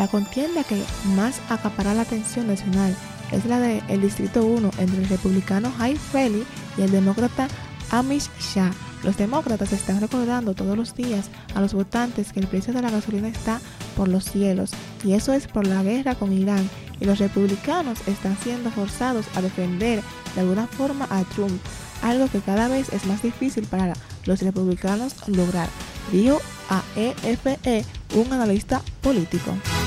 La contienda que más acapara la atención nacional es la del Distrito 1 entre el republicano Jay Freely y el demócrata Amish Shah. Los demócratas están recordando todos los días a los votantes que el precio de la gasolina está por los cielos, y eso es por la guerra con Irán, y los republicanos están siendo forzados a defender de alguna forma a Trump, algo que cada vez es más difícil para los republicanos lograr, dijo a EFE un analista político.